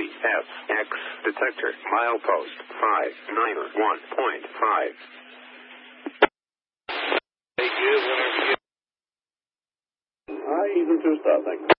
KFX detector, milepost 591.5. Thank you. Hi, Ethan 2 Star, thank you.